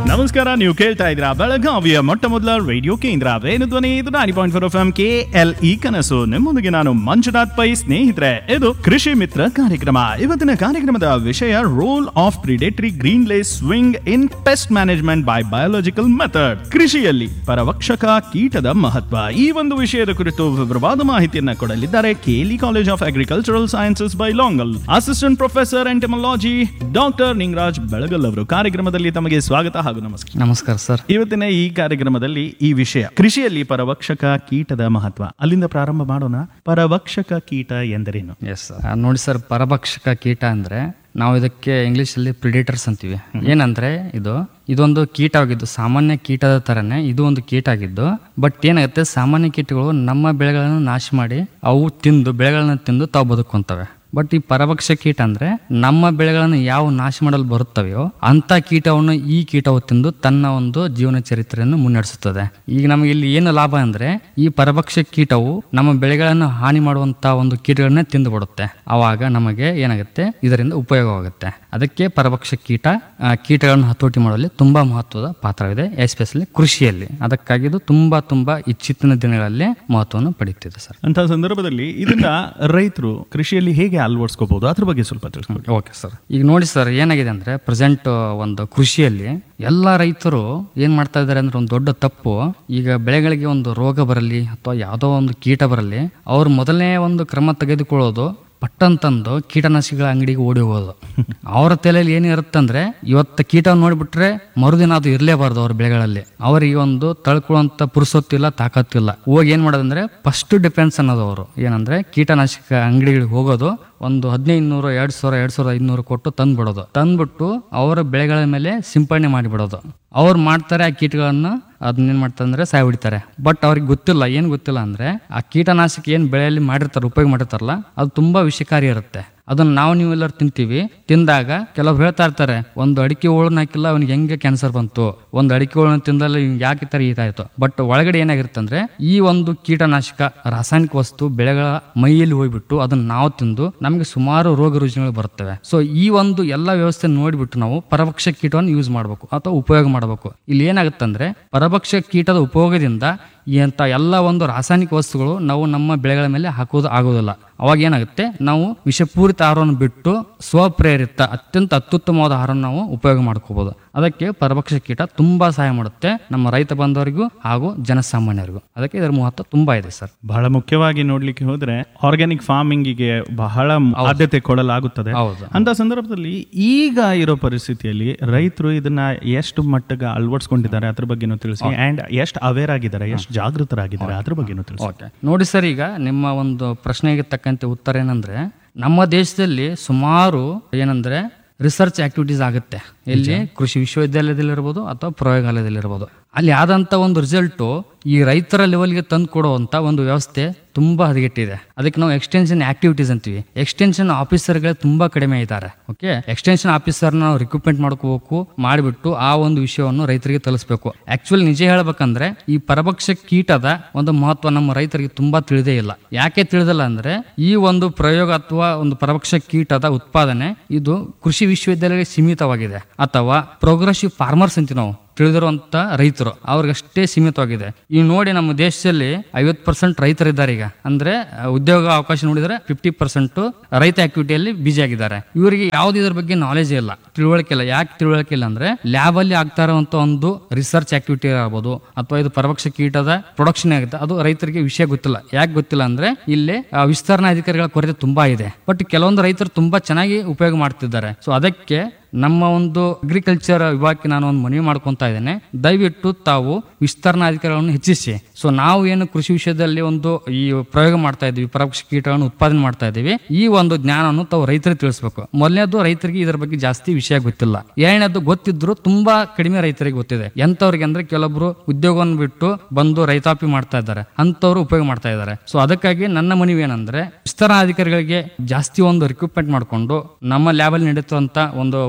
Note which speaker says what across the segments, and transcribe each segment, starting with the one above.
Speaker 1: ನಮಸ್ಕಾರ, ನೀವು ಕೇಳ್ತಾ ಇದ್ದೀರಾ ಬೆಳಗಾವಿಯ ಮೊಟ್ಟ ಮೊದಲ ರೇಡಿಯೋ ಕೇಂದ್ರ ವೇಣುಧ್ವನಿ. ಇದು 90.4 FM KLE ಕನಸು. ನಿಮ್ಮೊಂದಿಗೆ ನಾನು ಮಂಜುನಾಥ್ ಪೈ. ಸ್ನೇಹಿತರೆ, ಇದು ಕೃಷಿ ಮಿತ್ರ ಕಾರ್ಯಕ್ರಮ. ಇವತ್ತಿನ ಕಾರ್ಯಕ್ರಮದ ವಿಷಯ role of predatory green lace swing in pest management by biological method. ಕೃಷಿಯಲ್ಲಿ ಪರವಕ್ಷಕ ಕೀಟದ ಮಹತ್ವ. ಈ ಒಂದು ವಿಷಯದ ಕುರಿತು ವಿವರವಾದ ಮಾಹಿತಿಯನ್ನ ಕೊಡಲಿದ್ದಾರೆ KLE college of agricultural sciences by ಲಾಂಗಲ್ assistant professor ಎಂಟಮಲಾಜಿ doctor Ningaraj ಬೆಳಗಲ್ ಅವರು. ಕಾರ್ಯಕ್ರಮದಲ್ಲಿ ತಮಗೆ ಸ್ವಾಗತ ಹಾಗೂ
Speaker 2: ನಮಸ್ಕಾರ ಸರ್.
Speaker 1: ಇವತ್ತಿನ ಈ ಕಾರ್ಯಕ್ರಮದಲ್ಲಿ ಈ ವಿಷಯ ಕೃಷಿಯಲ್ಲಿ ಪರವಕ್ಷಕ ಕೀಟದ ಮಹತ್ವ. ಅಲ್ಲಿಂದ ಪ್ರಾರಂಭ ಮಾಡೋಣ. ಪರವಕ್ಷಕ ಕೀಟ ಎಂದರೇನು?
Speaker 2: ನೋಡಿ ಸರ್, ಪರಭಕ್ಷಕ ಕೀಟ ಅಂದ್ರೆ ನಾವು ಇದಕ್ಕೆ ಇಂಗ್ಲಿಷ್ ಅಲ್ಲಿ ಪ್ರಿಡೇಟರ್ಸ್ ಅಂತೀವಿ. ಏನಂದ್ರೆ ಇದೊಂದು ಕೀಟವಾಗಿದ್ದು, ಸಾಮಾನ್ಯ ಕೀಟದ ತರನೇ ಇದು ಒಂದು ಕೀಟ ಆಗಿದ್ದು, ಬಟ್ ಏನಾಗುತ್ತೆ, ಸಾಮಾನ್ಯ ಕೀಟಗಳು ನಮ್ಮ ಬೆಳೆಗಳನ್ನು ನಾಶ ಮಾಡಿ ಅವು ಬೆಳೆಗಳನ್ನ ತಿಂದು ತಾವು ಬದುಕೊಂತವೆ. ಬಟ್ ಈ ಪರಭಕ್ಷ ಕೀಟ ಅಂದ್ರೆ ನಮ್ಮ ಬೆಳೆಗಳನ್ನು ಯಾವ ನಾಶ ಮಾಡಲು ಬರುತ್ತವೆಯೋ ಅಂತ ಕೀಟವನ್ನು ಈ ಕೀಟವು ತಿಂದು ತನ್ನ ಒಂದು ಜೀವನ ಚರಿತ್ರೆಯನ್ನು ಮುನ್ನಡೆಸುತ್ತದೆ. ಈಗ ನಮಗೆ ಇಲ್ಲಿ ಏನು ಲಾಭ ಅಂದ್ರೆ, ಈ ಪರಭಕ್ಷ ಕೀಟವು ನಮ್ಮ ಬೆಳೆಗಳನ್ನು ಹಾನಿ ಮಾಡುವಂತ ಒಂದು ಕೀಟಗಳನ್ನೇ ತಿಂದು ಬಿಡುತ್ತೆ. ಅವಾಗ ನಮಗೆ ಏನಾಗುತ್ತೆ, ಇದರಿಂದ ಉಪಯೋಗವಾಗುತ್ತೆ. ಅದಕ್ಕೆ ಪರಭಕ್ಷ ಕೀಟಗಳನ್ನು ಹತೋಟಿ ಮಾಡುವಲ್ಲಿ ತುಂಬಾ ಮಹತ್ವದ ಪಾತ್ರವಿದೆ, ಎಸ್ಪೆಷಲಿ ಕೃಷಿಯಲ್ಲಿ. ಅದಕ್ಕಾಗಿ ಇದು ತುಂಬಾ ಇತ್ತೀಚಿನ ದಿನಗಳಲ್ಲಿ ಮಹತ್ವವನ್ನು ಪಡೆಯುತ್ತಿದೆ ಸರ್.
Speaker 1: ಅಂತ ಸಂದರ್ಭದಲ್ಲಿ ಇದನ್ನ ರೈತರು ಕೃಷಿಯಲ್ಲಿ ಹೇಗೆ ಅಳವಡಿಸ್ಕೋಬಹುದು, ಅದ್ರ ಬಗ್ಗೆ ಸ್ವಲ್ಪ ತಿಳಿಸ್ಕೊಡಿ.
Speaker 2: Okay sir. ಈಗ ನೋಡಿ ಸರ್, ಏನಾಗಿದೆ ಅಂದ್ರೆ ಪ್ರೆಸೆಂಟ್ ಒಂದು ಕೃಷಿಯಲ್ಲಿ ಎಲ್ಲ ರೈತರು ಏನ್ ಮಾಡ್ತಾ ಇದ್ದಾರೆ ಅಂದ್ರೆ, ಒಂದು ದೊಡ್ಡ ತಪ್ಪು. ಈಗ ಬೆಳೆಗಳಿಗೆ ಒಂದು ರೋಗ ಬರಲಿ ಅಥವಾ ಯಾವುದೋ ಒಂದು ಕೀಟ ಬರಲಿ, ಅವ್ರು ಮೊದಲನೇ ಒಂದು ಕ್ರಮ ತೆಗೆದುಕೊಳ್ಳೋದು ಪಟ್ಟಂತಂದು ಕೀಟನಾಶಕಗಳ ಅಂಗಡಿಗೆ ಓಡಿ ಹೋಗೋದು. ಅವರ ತಲೆಯಲ್ಲಿ ಏನಿರುತ್ತಂದ್ರೆ, ಇವತ್ತು ಕೀಟವನ್ನು ನೋಡಿಬಿಟ್ರೆ ಮರುದಿನ ಅದು ಇರಲೇಬಾರ್ದು ಅವ್ರ ಬೆಳೆಗಳಲ್ಲಿ. ಅವರಿಗೆ ಒಂದು ತಳ್ಕೊಳ್ಳುವಂತ ಪುರುಸೊತ್ತಿಲ್ಲ, ತಾಕತ್ತಿಲ್ಲ. ಹೋಗಿ ಏನ್ ಮಾಡೋದಂದ್ರೆ ಫಸ್ಟ್ ಡಿಫೆನ್ಸ್ ಅನ್ನೋದು ಅವರು ಏನಂದ್ರೆ, ಕೀಟನಾಶಕ ಅಂಗಡಿಗಳಿಗೆ ಹೋಗೋದು, ಒಂದು 1500, 2000, 2500 ಕೊಟ್ಟು ತಂದ್ಬಿಡೋದು. ತಂದ್ಬಿಟ್ಟು ಅವರ ಬೆಳೆಗಳ ಮೇಲೆ ಸಿಂಪಡಣೆ ಮಾಡಿಬಿಡೋದು. ಅವ್ರು ಮಾಡ್ತಾರೆ ಆ ಕೀಟಗಳನ್ನ, ಅದನ್ನೇನ್ ಮಾಡ್ತಾರೆ ಅಂದ್ರೆ ಸಾಯ ಹೊಡಿತಾರೆ. ಬಟ್ ಅವ್ರಿಗೆ ಗೊತ್ತಿಲ್ಲ, ಏನ್ ಗೊತ್ತಿಲ್ಲ ಅಂದ್ರೆ, ಆ ಕೀಟನಾಶಕ ಏನ್ ಬೆಳೆಯಲ್ಲಿ ಮಾಡಿರ್ತಾರೆ, ಉಪಯೋಗ ಮಾಡಿರ್ತಾರಲ್ಲ, ಅದು ತುಂಬಾ ವಿಷಕಾರಿ ಇರುತ್ತೆ. ಅದನ್ನ ನೀವೆಲ್ಲರೂ ತಿಂತೀವಿ. ತಿಂದಾಗ ಕೆಲವ್ರು ಹೇಳ್ತಾ ಇರ್ತಾರೆ, ಒಂದು ಅಡಿಕೆ ಹೋಳನ್ನ ಹಾಕಿಲ್ಲ ಅವ್ನಿಗೆ ಹೆಂಗೆ ಕ್ಯಾನ್ಸರ್ ಬಂತು, ಒಂದು ಅಡಿಕೆ ಹೋಳನ್ನ ತಿಂದಲ್ಲ ಯಾಕೆ ತರ ಇದಾಯ್ತು. ಬಟ್ ಒಳಗಡೆ ಏನಾಗಿರುತ್ತೆ ಅಂದ್ರೆ, ಈ ಒಂದು ಕೀಟನಾಶಕ ರಾಸಾಯನಿಕ ವಸ್ತು ಬೆಳೆಗಳ ಮೈಯಲ್ಲಿ ಹೋಗ್ಬಿಟ್ಟು ಅದನ್ನ ನಾವು ತಿಂದು ನಮಗೆ ಸುಮಾರು ರೋಗ ರುಜಿನಗಳು ಬರ್ತವೆ. ಸೊ ಈ ಒಂದು ಎಲ್ಲ ವ್ಯವಸ್ಥೆ ನೋಡಿಬಿಟ್ಟು ನಾವು ಪರಭಕ್ಷ ಕೀಟವನ್ನು ಯೂಸ್ ಮಾಡಬೇಕು ಅಥವಾ ಉಪಯೋಗ ಮಾಡಬೇಕು. ಇಲ್ಲಿ ಏನಾಗುತ್ತೆ ಅಂದ್ರೆ, ಪರಭಕ್ಷ ಕೀಟದ ಉಪಯೋಗದಿಂದ ಅಂತ ಎಲ್ಲ ಒಂದು ರಾಸಾಯನಿಕ ವಸ್ತುಗಳು ನಾವು ನಮ್ಮ ಬೆಳೆಗಳ ಮೇಲೆ ಹಾಕೋದು ಆಗೋದಿಲ್ಲ. ಅವಾಗ ಏನಾಗುತ್ತೆ, ನಾವು ವಿಷಪೂರಿತ ಆಹಾರವನ್ನು ಬಿಟ್ಟು ಸ್ವಪ್ರೇರಿತ ಅತ್ಯಂತ ಅತ್ಯುತ್ತಮವಾದ ಆಹಾರವನ್ನು ನಾವು ಉಪಯೋಗ ಮಾಡ್ಕೋಬಹುದು. ಅದಕ್ಕೆ ಪರಭಕ್ಷ ಕೀಟ ತುಂಬಾ ಸಹಾಯ ಮಾಡುತ್ತೆ ನಮ್ಮ ರೈತ ಬಂಧುವರಿಗೂ ಹಾಗೂ ಜನಸಾಮಾನ್ಯರಿಗೂ. ಅದಕ್ಕೆ ಇದರ ಮಹತ್ವ ತುಂಬಾ ಇದೆ ಸರ್.
Speaker 1: ಬಹಳ ಮುಖ್ಯವಾಗಿ ನೋಡ್ಲಿಕ್ಕೆ ಹೋದ್ರೆ ಆರ್ಗ್ಯಾನಿಕ್ ಫಾರ್ಮಿಂಗಿಗೆ ಬಹಳ ಆದ್ಯತೆ ಕೊಡಲಾಗುತ್ತದೆ. ಅಂತ ಸಂದರ್ಭದಲ್ಲಿ ಈಗ ಇರೋ ಪರಿಸ್ಥಿತಿಯಲ್ಲಿ ರೈತರು ಇದನ್ನ ಎಷ್ಟು ಮಟ್ಟಿಗೆ ಅಳವಡಿಸ್ಕೊಂಡಿದ್ದಾರೆ ಅದ್ರ ಬಗ್ಗೆನೂ ತಿಳಿಸಿ, ಅಂಡ್ ಎಷ್ಟು ಅವೇರ್ ಆಗಿದ್ದಾರೆ, ಎಷ್ಟು ಜಾಗೃತರಾಗಿದ್ದಾರೆ ಅದ್ರ ಬಗ್ಗೆನೂ ತಿಳಿಸಿ.
Speaker 2: ನೋಡಿ ಸರ್, ಈಗ ನಿಮ್ಮ ಒಂದು ಪ್ರಶ್ನೆಗೆ ತಕ್ಕಂತೆ ಉತ್ತರ ಏನಂದ್ರೆ, ನಮ್ಮ ದೇಶದಲ್ಲಿ ಸುಮಾರು ಏನಂದ್ರೆ ರಿಸರ್ಚ್ ಆಕ್ಟಿವಿಟೀಸ್ ಆಗುತ್ತೆ. ಇಲ್ಲಿ ಕೃಷಿ ವಿಶ್ವವಿದ್ಯಾಲಯದಲ್ಲಿರ್ಬೋದು ಅಥವಾ ಪ್ರಯೋಗಾಲಯದಲ್ಲಿರ್ಬೋದು. ಅಲ್ಲಿ ಆದಂತ ಒಂದು ರಿಸಲ್ಟ್ ಈ ರೈತರ ಲೆವೆಲ್ಗೆ ತಂದು ಕೊಡುವಂತ ಒಂದು ವ್ಯವಸ್ಥೆ ತುಂಬಾ ಹದಗೆಟ್ಟಿದೆ. ಅದಕ್ಕೆ ನಾವು ಎಕ್ಸ್ಟೆನ್ಷನ್ ಆಕ್ಟಿವಿಟೀಸ್ ಅಂತೀವಿ. ಎಕ್ಸ್ಟೆನ್ಷನ್ ಆಫೀಸರ್ಗಳೇ ತುಂಬಾ ಕಡಿಮೆ ಇದ್ದಾರೆ. ಓಕೆ, ಎಕ್ಸ್ಟೆನ್ಷನ್ ಆಫೀಸರ್ನ ನಾವು ರಿಕ್ರೂಟ್ಮೆಂಟ್ ಮಾಡ್ಕೋಬೇಕು, ಮಾಡಿಬಿಟ್ಟು ಆ ಒಂದು ವಿಷಯವನ್ನು ರೈತರಿಗೆ ತಲುಪಿಸಬೇಕು. ಆಕ್ಚುಲಿ ನಿಜ ಹೇಳ್ಬೇಕಂದ್ರೆ, ಈ ಪರಭಕ್ಷ ಕೀಟದ ಒಂದು ಮಹತ್ವ ನಮ್ಮ ರೈತರಿಗೆ ತುಂಬಾ ತಿಳಿದೇ ಇಲ್ಲ. ಯಾಕೆ ತಿಳಿದಿಲ್ಲ ಅಂದ್ರೆ, ಈ ಒಂದು ಪ್ರಯೋಗ ಅಥವಾ ಒಂದು ಪರಭಕ್ಷ ಕೀಟದ ಉತ್ಪಾದನೆ ಇದು ಕೃಷಿ ವಿಶ್ವವಿದ್ಯಾಲಯಕ್ಕೆ ಸೀಮಿತವಾಗಿದೆ, ಅಥವಾ ಪ್ರೋಗ್ರೆಸಿವ್ ಫಾರ್ಮರ್ಸ್ ಅಂತೀವಿ ನಾವು, ತಿಳಿದಿರುವಂತ ರೈತರು, ಅವ್ರಿಗಷ್ಟೇ ಸೀಮಿತವಾಗಿದೆ. ಈಗ ನೋಡಿ, ನಮ್ಮ ದೇಶದಲ್ಲಿ 50% ರೈತರಿದ್ದಾರೆ. ಈಗ ಅಂದ್ರೆ ಉದ್ಯೋಗ ಅವಕಾಶ ನೋಡಿದ್ರೆ 50% ರೈತ ಆಕ್ಟಿವಿಟಿಯಲ್ಲಿ ಬಿಜಿ ಆಗಿದ್ದಾರೆ. ಇವರಿಗೆ ಯಾವ್ದು ಇದ್ರ ಬಗ್ಗೆ ನಾಲೆಜ್ ಇಲ್ಲ, ತಿಳುವಳಿಕೆ ಇಲ್ಲ. ಯಾಕೆ ತಿಳುವಳಿಕೆ ಇಲ್ಲ ಅಂದ್ರೆ, ಲ್ಯಾಬ್ ಅಲ್ಲಿ ಆಗ್ತಾ ಇರುವಂತ ಒಂದು ರಿಸರ್ಚ್ ಆಕ್ಟಿವಿಟಿ ಇರಬಹುದು ಅಥವಾ ಇದು ಪರಭಕ್ಷ ಕೀಟದ ಪ್ರೊಡಕ್ಷನ್ ಆಗುತ್ತೆ, ಅದು ರೈತರಿಗೆ ವಿಷಯ ಗೊತ್ತಿಲ್ಲ. ಯಾಕೆ ಗೊತ್ತಿಲ್ಲ ಅಂದ್ರೆ, ಇಲ್ಲಿ ವಿಸ್ತರಣಾ ಅಧಿಕಾರಿಗಳ ಕೊರತೆ ತುಂಬಾ ಇದೆ. ಬಟ್ ಕೆಲವೊಂದು ರೈತರು ತುಂಬಾ ಚೆನ್ನಾಗಿ ಉಪಯೋಗ ಮಾಡ್ತಿದ್ದಾರೆ. ಸೊ ಅದಕ್ಕೆ ನಮ್ಮ ಒಂದು ಅಗ್ರಿಕಲ್ಚರ್ ವಿಭಾಗಕ್ಕೆ ನಾನು ಒಂದು ಮನವಿ ಮಾಡ್ಕೊಂತ ಇದ್ದೇನೆ, ದಯವಿಟ್ಟು ತಾವು ವಿಸ್ತರಣಾಧಿಕಾರಿಗಳನ್ನು ಹೆಚ್ಚಿಸಿ. ಸೊ ನಾವು ಏನು ಕೃಷಿ ವಿಷಯದಲ್ಲಿ ಒಂದು ಈ ಪ್ರಯೋಗ ಮಾಡ್ತಾ ಇದ್ದೀವಿ, ಪರಭಕ್ಷ ಕೀಟಗಳನ್ನು ಉತ್ಪಾದನೆ ಮಾಡ್ತಾ ಇದ್ದೀವಿ, ಈ ಒಂದು ಜ್ಞಾನವನ್ನು ತಾವು ರೈತರಿಗೆ ತಿಳಿಸ್ಬೇಕು. ಮೊದಲನೇದು, ರೈತರಿಗೆ ಇದರ ಬಗ್ಗೆ ಜಾಸ್ತಿ ವಿಷಯ ಗೊತ್ತಿಲ್ಲ. ಎರಡನೇದು, ಗೊತ್ತಿದ್ರು ತುಂಬಾ ಕಡಿಮೆ ರೈತರಿಗೆ ಗೊತ್ತಿದೆ. ಎಂತವ್ರಿಗೆ ಅಂದ್ರೆ, ಕೆಲವೊಬ್ರು ಉದ್ಯೋಗವನ್ನು ಬಿಟ್ಟು ಬಂದು ರೈತಾಪಿ ಮಾಡ್ತಾ ಇದ್ದಾರೆ, ಅಂತವ್ರು ಉಪಯೋಗ ಮಾಡ್ತಾ ಇದ್ದಾರೆ. ಸೊ ಅದಕ್ಕಾಗಿ ನನ್ನ ಮನವಿ ಏನಂದ್ರೆ, ವಿಸ್ತರಣಾಧಿಕಾರಿಗಳಿಗೆ ಜಾಸ್ತಿ ಒಂದು ರಿಕ್ರೂಟ್ಮೆಂಟ್ ಮಾಡಿಕೊಂಡು ನಮ್ಮ ಲ್ಯಾಬ್ ಅಲ್ಲಿ ನಡೆಯುವಂತ ಒಂದು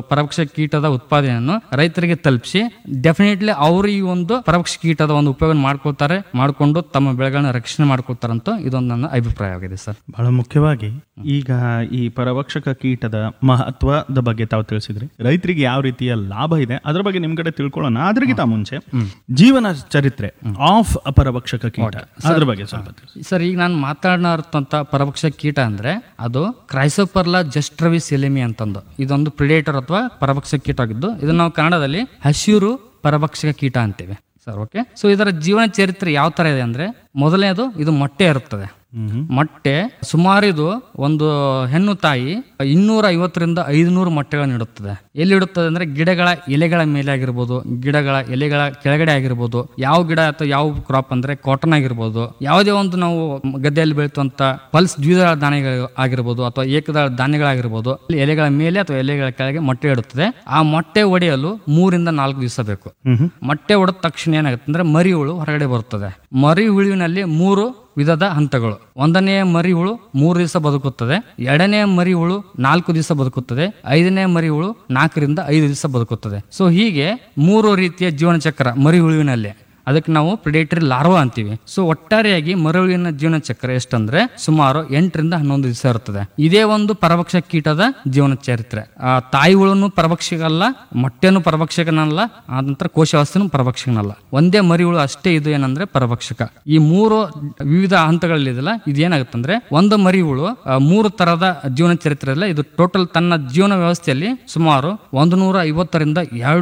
Speaker 2: ಪರೋಕ್ಷ ಕೀಟದ ಉತ್ಪಾದನೆಯನ್ನು ರೈತರಿಗೆ ತಲುಪಿಸಿ ಡೆಫಿನೆಟ್ಲಿ ಅವರು ಈ ಒಂದು ಪರೋಕ್ಷ ಕೀಟದ ಒಂದು ಉಪಯೋಗ ಮಾಡ್ಕೊಳ್ತಾರೆ, ಮಾಡಿಕೊಂಡು ತಮ್ಮ ಬೆಳೆಗಳನ್ನ ರಕ್ಷಣೆ ಮಾಡ್ಕೊಳ್ತಾರಂತ ಇದೊಂದು ನನ್ನ ಅಭಿಪ್ರಾಯವಾಗಿದೆ ಸರ್.
Speaker 1: ಬಹಳ ಮುಖ್ಯವಾಗಿ ಈಗ ಈ ಪರವಕ್ಷಕ ಕೀಟದ ಮಹತ್ವದ ಬಗ್ಗೆ ತಾವು ತಿಳಿಸಿದ್ರಿ, ರೈತರಿಗೆ ಯಾವ ರೀತಿಯ ಲಾಭ ಇದೆ ಅದ್ರ ಬಗ್ಗೆ ನಿಮ್ ಕಡೆ ತಿಳ್ಕೊಳ್ಳೋಣ. ಅದ್ರಗಿಂತ ಮುಂಚೆ ಜೀವನ ಚರಿತ್ರೆ ಆಫ್ ಪರವಕ್ಷಕ ಕೀಟ ಅದ್ರ ಬಗ್ಗೆ ಸ್ವಲ್ಪ ತಿಳಿಸಿ
Speaker 2: ಸರ್. ಈಗ ನಾನು ಮಾತಾಡೋಂತ ಪರಭಕ್ಷ ಕೀಟ ಅಂದ್ರೆ ಅದು ಕ್ರೈಸೋಪರ್ಲಾ ಜಸ್ಟ್ರವಿಸ್ ಎಲಿಮಿ ಅಂತಂದು ಇದೊಂದು ಪ್ರಿಡೇಟರ್ ಅಥವಾ ಪರಭಕ್ಷ ಕೀಟ ಆಗಿದ್ದು, ಇದನ್ನ ನಾವು ಕನ್ನಡದಲ್ಲಿ ಹಸಿರು ಪರಭಕ್ಷಕ ಕೀಟ ಅಂತೇವೆ ಸರ್. ಓಕೆ, ಸೊ ಇದರ ಜೀವನ ಚರಿತ್ರೆ ಯಾವ ತರ ಇದೆ ಅಂದ್ರೆ, ಮೊದಲನೇದು ಇದು ಮೊಟ್ಟೆ ಇರುತ್ತದೆ. ಮೊಟ್ಟೆ ಸುಮಾರು ಇದು ಒಂದು ಹೆಣ್ಣು ತಾಯಿ 250ರಿಂದ 500 ಮೊಟ್ಟೆಗಳನ್ನು ಇಡುತ್ತದೆ. ಎಲ್ಲಿ ಇಡುತ್ತದೆ ಅಂದ್ರೆ ಗಿಡಗಳ ಎಲೆಗಳ ಮೇಲೆ ಆಗಿರ್ಬೋದು, ಗಿಡಗಳ ಎಲೆಗಳ ಕೆಳಗಡೆ ಆಗಿರ್ಬೋದು, ಯಾವ ಗಿಡ ಅಥವಾ ಯಾವ ಕ್ರಾಪ್ ಅಂದ್ರೆ ಕಾಟನ್ ಆಗಿರ್ಬೋದು, ಯಾವುದೇ ಒಂದು ನಾವು ಗದ್ದೆಯಲ್ಲಿ ಬೆಳೆಯುವಂತ ಪಲ್ಸ್ ದ್ವಿದಳ ಧಾನ್ಯಗಳು ಆಗಿರ್ಬೋದು ಅಥವಾ ಏಕದಳ ಧಾನ್ಯಗಳಾಗಿರ್ಬೋದು, ಎಲೆಗಳ ಮೇಲೆ ಅಥವಾ ಎಲೆಗಳ ಕೆಳಗೆ ಮೊಟ್ಟೆ ಇಡುತ್ತದೆ. ಆ ಮೊಟ್ಟೆ ಒಡೆಯಲು 3ರಿಂದ 4 ದಿವಸ ಬೇಕು. ಮೊಟ್ಟೆ ಒಡೆದ ತಕ್ಷಣ ಏನಾಗುತ್ತೆ ಅಂದ್ರೆ ಮರಿ ಹುಳು ಹೊರಗಡೆ ಬರುತ್ತದೆ. ಮರಿ ಹುಳುವಿನಲ್ಲಿ 3 ವಿಧದ ಹಂತಗಳು. 1ನೇ ಮರಿ ಹುಳು 3 ದಿವಸ ಬದುಕುತ್ತದೆ, 2ನೇ ಮರಿ ಹುಳು 4 ದಿವಸ ಬದುಕುತ್ತದೆ, 5ನೇ ಮರಿ ಹುಳು 4ರಿಂದ 5 ದಿವಸ ಬದುಕುತ್ತದೆ. ಸೊ ಹೀಗೆ 3 ರೀತಿಯ ಜೀವನ ಚಕ್ರ ಮರಿ ಹುಳುವಿನಲ್ಲಿ. ಅದಕ್ಕೆ ನಾವು ಪ್ರಿಡೇಟರಿ ಲಾರ್ವಾ ಅಂತೀವಿ. ಸೊ ಒಟ್ಟಾರೆಯಾಗಿ ಮರಳುವಿನ ಜೀವನ ಚಕ್ರ ಎಷ್ಟಂದ್ರೆ ಸುಮಾರು 8ರಿಂದ 11 ದಿವಸ ಇರುತ್ತದೆ. ಇದೇ ಒಂದು ಪರಭಕ್ಷ ಕೀಟದ ಜೀವನ ಚರಿತ್ರೆ. ತಾಯಿ ಹುಳುನು ಪರಭಕ್ಷಕಲ್ಲ, ಮೊಟ್ಟೆನು ಪರಭಕ್ಷಕನಲ್ಲ, ಆನಂತರ ಕೋಶಾವಸ್ಥೆನೂ ಪರಭಕ್ಷಕನಲ್ಲ. ಒಂದೇ ಮರಿ ಹುಳು ಅಷ್ಟೇ ಇದು ಏನಂದ್ರೆ ಪರಭಕ್ಷಕ. ಈ 3 ವಿವಿಧ ಹಂತಗಳಲ್ಲಿದೆಲ್ಲ ಇದು ಏನಾಗುತ್ತಂದ್ರೆ, ಒಂದು ಮರಿ ಹುಳು 3 ತರದ ಜೀವನ ಚರಿತ್ರೆ ಇಲ್ಲ. ಇದು ಟೋಟಲ್ ತನ್ನ ಜೀವನ ವ್ಯವಸ್ಥೆಯಲ್ಲಿ ಸುಮಾರು 150ರಿಂದ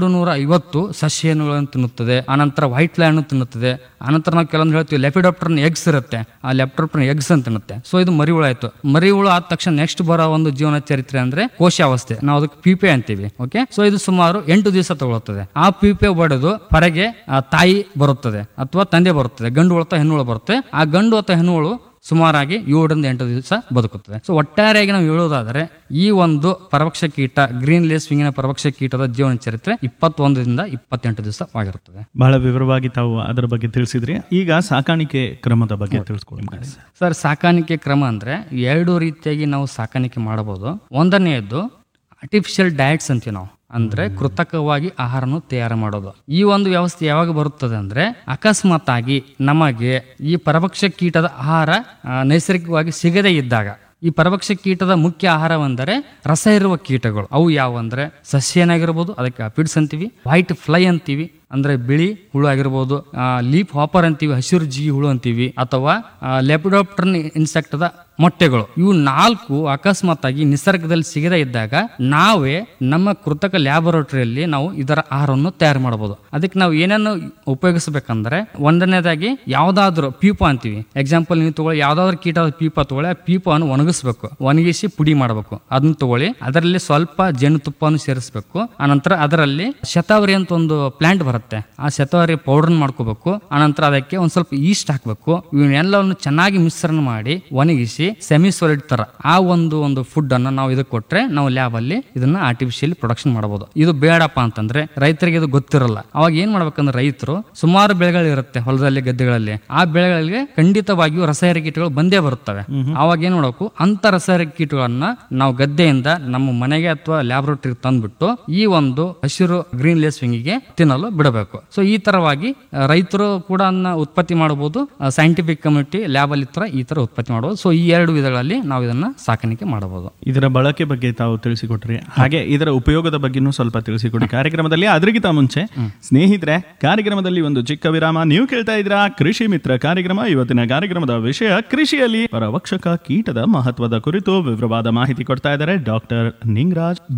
Speaker 2: 250 ಸಸ್ಯಗಳನ್ನು ತಿನ್ನುತ್ತದೆ. ಆನಂತರ ವೈಟ್ ಲ್ಯಾಂಡ್ ತಿನ್ನುತ್ತದೆ. ಆನಂತರ ನಾವು ಕೆಲವೊಂದು ಹೇಳ್ತೀವಿ ಲೆಪಿಡಾಪ್ಟರ್ನ ಎಗ್ಸ್ ಇರುತ್ತೆ, ಆ ಲೆಪಿಡಾಪ್ಟರ್ನ ಎಗ್ಸ್ ಅಂತ ತಿನ್ನುತ್ತೆ. ಸೊ ಇದು ಮರಿ ಹುಳು ಆಯ್ತು. ಮರಿ ಹುಳು ಆದ ತಕ್ಷಣ ನೆಕ್ಸ್ಟ್ ಬರೋ ಒಂದು ಜೀವನ ಚರಿತ್ರೆ ಅಂದ್ರೆ ಕೋಶಾವಸ್ಥೆ, ನಾವು ಅದಕ್ಕೆ ಪೀಪೆ ಅಂತೀವಿ. ಓಕೆ, ಸೊ ಇದು ಸುಮಾರು 8 ದಿವಸ ತಗೊಳ್ಳುತ್ತದೆ. ಆ ಪೀಪೆ ಒಡೆದು ಹೊರಗೆ ತಾಯಿ ಬರುತ್ತದೆ ಅಥವಾ ತಂದೆ ಬರುತ್ತದೆ, ಗಂಡು ಹುಳು ಅಥವಾ ಹೆಣ್ಣು ಹುಳು ಬರುತ್ತೆ. ಆ ಗಂಡು ಅಥವಾ ಹೆಣ್ಣು ಹುಳು ಸುಮಾರಾಗಿ 7ರಿಂದ 8 ದಿವಸ ಬದುಕುತ್ತದೆ. ಸೊ ಒಟ್ಟಾರೆಯಾಗಿ ನಾವು ಹೇಳೋದಾದರೆ ಈ ಒಂದು ಪರಭಕ್ಷ ಕೀಟ ಗ್ರೀನ್ ಲೇಸ್ ವಿಂಗಿನ ಪರಭಕ್ಷ ಕೀಟದ ಜೀವನ ಚರಿತ್ರೆ 21ರಿಂದ 28 ದಿವಸವಾಗಿರುತ್ತದೆ.
Speaker 1: ಬಹಳ ವಿವರವಾಗಿ ತಾವು ಅದರ ಬಗ್ಗೆ ತಿಳಿಸಿದ್ರಿ. ಈಗ ಸಾಕಾಣಿಕೆ ಕ್ರಮದ ಬಗ್ಗೆ ತಿಳಿಸ್ಕೊಡಿ
Speaker 2: ಸರ್. ಸಾಕಾಣಿಕೆ ಕ್ರಮ ಅಂದ್ರೆ 2 ರೀತಿಯಾಗಿ ನಾವು ಸಾಕಾಣಿಕೆ ಮಾಡಬಹುದು. ಒಂದನೆಯದು ಆರ್ಟಿಫಿಷಿಯಲ್ ಡಯಟ್ಸ್ ಅಂತೀವಿ ನಾವು, ಅಂದ್ರೆ ಕೃತಕವಾಗಿ ಆಹಾರನು ತಯಾರು ಮಾಡೋದು. ಈ ಒಂದು ವ್ಯವಸ್ಥೆ ಯಾವಾಗ ಬರುತ್ತದೆ ಅಂದ್ರೆ, ಅಕಸ್ಮಾತ್ ಆಗಿ ನಮಗೆ ಈ ಪರಭಕ್ಷ ಕೀಟದ ಆಹಾರ ನೈಸರ್ಗಿಕವಾಗಿ ಸಿಗದೇ ಇದ್ದಾಗ. ಈ ಪರಭಕ್ಷ ಕೀಟದ ಮುಖ್ಯ ಆಹಾರವೆಂದರೆ ರಸ ಇರುವ ಕೀಟಗಳು. ಅವು ಯಾವುವಂದ್ರೆ ಸಸ್ಯನಾಗಿರ್ಬೋದು, ಅದಕ್ಕೆ ಅಪಿಡ್ಸ್ ಅಂತೀವಿ, ವೈಟ್ ಫ್ಲೈ ಅಂತೀವಿ ಅಂದ್ರೆ ಬಿಳಿ ಹುಳು ಆಗಿರ್ಬೋದು, ಲೀಫ್ ಹಾಪರ್ ಅಂತೀವಿ, ಹಸಿರು ಜಿಗಿ ಹುಳು ಅಂತೀವಿ, ಅಥವಾ ಲೆಪಿಡಾಪ್ಟರ್ ಇನ್ಸೆಕ್ಟ್ ದ ಮೊಟ್ಟೆಗಳು. ಇವು 4 ಅಕಸ್ಮಾತ್ ಆಗಿ ನಿಸರ್ಗದಲ್ಲಿ ಸಿಗದೇ ಇದ್ದಾಗ ನಾವೇ ನಮ್ಮ ಕೃತಕ ಲ್ಯಾಬೊರೇಟರಿಯಲ್ಲಿ ನಾವು ಇದರ ಆಹಾರವನ್ನು ತಯಾರು ಮಾಡಬಹುದು. ಅದಕ್ಕೆ ನಾವು ಏನೇನು ಉಪಯೋಗಿಸಬೇಕಂದ್ರೆ, ಒಂದನೇದಾಗಿ ಯಾವ್ದಾದ್ರು ಪೀಪ ಅಂತೀವಿ. ಎಕ್ಸಾಂಪಲ್ ನೀವು ತಗೊಳ್ಳಿ, ಯಾವ್ದಾದ್ರು ಕೀಟದ ಪೀಪ ತಗೊಳ್ಳಿ, ಆ ಪೀಪವನ್ನು ಒಣಗಿಸ್ಬೇಕು, ಒಣಗಿಸಿ ಪುಡಿ ಮಾಡಬೇಕು. ಅದನ್ನ ತಗೊಳ್ಳಿ, ಅದರಲ್ಲಿ ಸ್ವಲ್ಪ ಜೇನುತುಪ್ಪವನ್ನು ಸೇರಿಸಬೇಕು. ಆನಂತರ ಅದರಲ್ಲಿ ಶತಾವರಿ ಅಂತ ಒಂದು ಪ್ಲಾಂಟ್ ಬರುತ್ತೆ, ಆ ಶತಾವರಿ ಪೌಡರ್ ಮಾಡ್ಕೋಬೇಕು. ಆನಂತರ ಅದಕ್ಕೆ ಒಂದ್ ಸ್ವಲ್ಪ ಈಸ್ಟ್ ಹಾಕ್ಬೇಕು. ಇವನ್ನೆಲ್ಲವನ್ನು ಚೆನ್ನಾಗಿ ಮಿಶ್ರಣ ಮಾಡಿ ಒಣಗಿಸಿ ಸೆಮಿ ಸಾಲಿಡ್ ತರ ಆ ಒಂದು ಫುಡ್ ಅನ್ನ ನಾವು ಇದಕ್ಕೆ ಕೊಟ್ರೆ ನಾವು ಲ್ಯಾಬ್ ಅಲ್ಲಿ ಇದನ್ನ ಆರ್ಟಿಫಿಷಿಯಲಿ ಪ್ರೊಡಕ್ಷನ್ ಮಾಡಬಹುದು. ಇದು ಬೇಡಪ್ಪ ಅಂತಂದ್ರೆ ರೈತರಿಗೆ ಇದು ಗೊತ್ತಿರಲ್ಲ. ಅವಾಗ ಏನ್ ಮಾಡ್ಬೇಕಂದ್ರೆ, ರೈತರು ಸುಮಾರು ಬೆಳೆಗಳು ಇರುತ್ತೆ ಹೊಲದಲ್ಲಿ ಗದ್ದೆಗಳಲ್ಲಿ, ಆ ಬೆಳೆಗಳಿಗೆ ಖಂಡಿತವಾಗಿಯೂ ರಸಾಯನಿಕ ಕೀಟಗಳು ಬಂದೇ ಬರುತ್ತವೆ. ಅವಾಗ ಏನ್ ಮಾಡಬೇಕು, ಅಂತ ರಸಾಯನಿಕ ಕೀಟಗಳನ್ನ ನಾವು ಗದ್ದೆಯಿಂದ ನಮ್ಮ ಮನೆಗೆ ಅಥವಾ ಲ್ಯಾಬೊರೇಟರಿ ತಂದ್ಬಿಟ್ಟು ಈ ಒಂದು ಹಸಿರು ಗ್ರೀನ್ ಲೇಸ್ ವಿಂಗಿಗೆ ತಿನ್ನಲು ಬಿಡಬೇಕು. ಸೊ ಈ ತರವಾಗಿ ರೈತರು ಕೂಡ ಉತ್ಪತ್ತಿ ಮಾಡಬಹುದು, ಸೈಂಟಿಫಿಕ್ ಕಮ್ಯುನಿಟಿ ಲ್ಯಾಬ್ ಅಲ್ಲಿ ಈ ತರ ಉತ್ಪತ್ತಿ ಮಾಡಬಹುದು. ಸೊ ಈ 2 ವಿಧಗಳಲ್ಲಿ ನಾವು ಇದನ್ನ ಸಾಕಾಣಿಕೆ ಮಾಡಬಹುದು.
Speaker 1: ಇದರ ಬಳಕೆ ಬಗ್ಗೆ ತಾವು ತಿಳಿಸಿಕೊಟ್ರಿ, ಹಾಗೆ ಇದರ ಉಪಯೋಗದ ಬಗ್ಗೆನೂ ಸ್ವಲ್ಪ ತಿಳಿಸಿಕೊಡಿ ಕಾರ್ಯಕ್ರಮದಲ್ಲಿ. ಅದರಿಗಿಂತ ಮುಂಚೆ ಸ್ನೇಹಿತರೆ, ಕಾರ್ಯಕ್ರಮದಲ್ಲಿ ಒಂದು ಚಿಕ್ಕ ವಿರಾಮ. ನೀವು ಕೇಳ್ತಾ ಇದ್ದೀರಾ ಕೃಷಿ ಮಿತ್ರ ಕಾರ್ಯಕ್ರಮ. ಇವತ್ತಿನ ಕಾರ್ಯಕ್ರಮದ ವಿಷಯ ಕೃಷಿಯಲ್ಲಿ ಪರಭಕ್ಷಕ ಕೀಟದ ಮಹತ್ವದ ಕುರಿತು ವಿವರವಾದ ಮಾಹಿತಿ ಕೊಡ್ತಾ ಇದ್ದಾರೆ ಡಾಕ್ಟರ್ ನಿಂಗರಾಜ್.